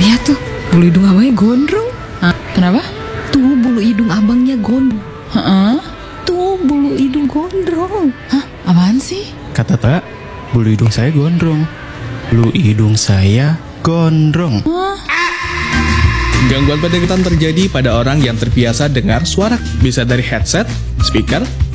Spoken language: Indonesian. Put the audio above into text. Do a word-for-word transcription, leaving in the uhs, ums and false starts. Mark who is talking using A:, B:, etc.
A: Lihat tuh, bulu hidung abangnya gondrong.
B: Hah? Kenapa?
A: Tuh bulu hidung abangnya gondrong.
B: Heeh.
A: Tuh bulu hidung gondrong.
B: Hah? Apaan sih?
C: Kata tak, bulu hidung saya gondrong. Bulu hidung saya gondrong.
D: Gangguan pendengaran terjadi pada orang yang terbiasa dengar suara, bisa dari headset, speaker,